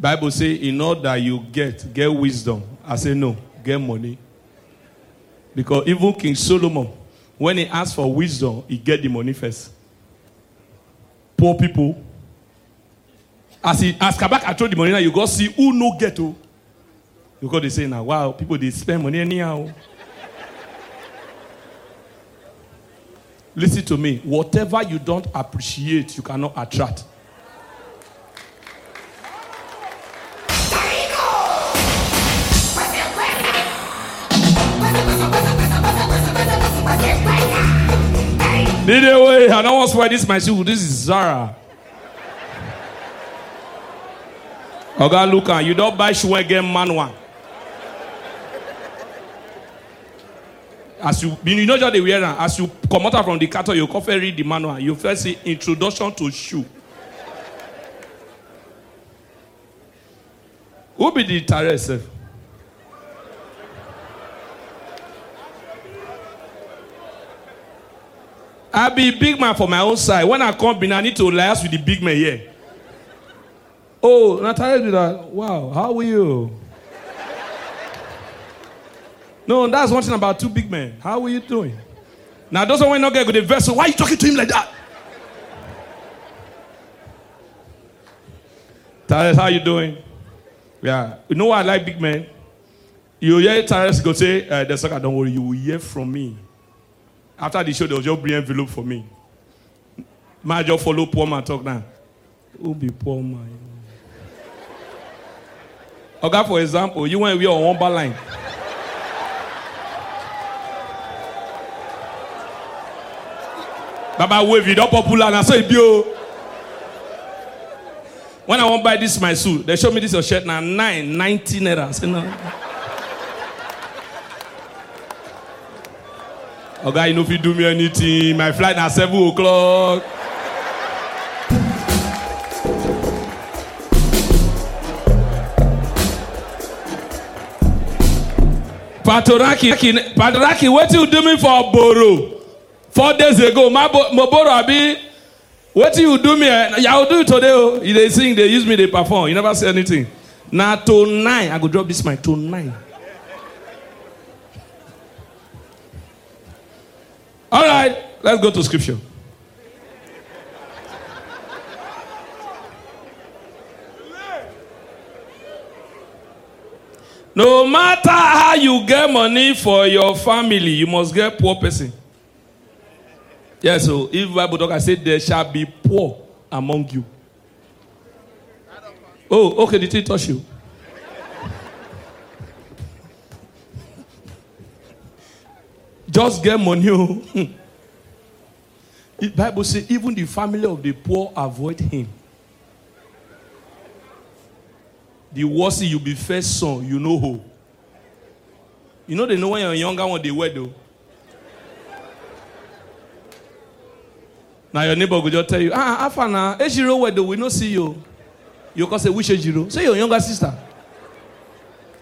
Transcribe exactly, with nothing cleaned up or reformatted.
Bible say, in order that you get, get wisdom. I say no, get money. Because even King Solomon, when he asked for wisdom, he get the money first. Poor people. As he as Kabak I throw the money now, you go see who no get to. Because they say now, wow, people they spend money anyhow. Listen to me. Whatever you don't appreciate, you cannot attract. Need a way. I don't want to wear this my shoe. This is Zara. Okay, look at you don't buy shoe again, man one. As you, you know just the wear as you come out from the cattle, you coffee read the manual. You first see introduction to shoe. Who be the terrorist? I be big man for my own side. When I come, I need to liaise with the big man here. Oh, Natalia did that. Wow, how are you? No, that's one thing about two big men. How are you doing? Now, those one not get with the vessel. Why are you talking to him like that? Tyrus, how you doing? Yeah. You know why I like big men? You hear Tyrus go say, uh, the sucker, don't worry, you will hear from me. After the show, they'll just bring envelope for me. My just follow poor man talk now. Who be poor man? Okay, for example, you went we on one bar line. Baba wave it up popular and I say bio. When I want to buy this my suit, they show me this your shirt now nine ninety naira. I say no. Okay, you know if you do me anything, my flight at seven o'clock. Patoraki, Patoraki, what you do me for Boro? Four days ago, my Boro Abi, what you do me? I will do it today. They sing, they use me, they perform. You never say anything. Now tonight, I go drop this mic tonight. All right, let's go to scripture. No matter how you get money for your family, you must get poor person. Yes, so if Bible talk, I said there shall be poor among you. Oh, okay, did he touch you? Just get money. The Bible says even the family of the poor avoid him. The worse you be first son, you know who. You know they know when you're younger when they wed though. Now your neighbor will just tell you, ah, Afana, Ejiro wed though, we no see you. You can say which Ejiro? Say your younger sister.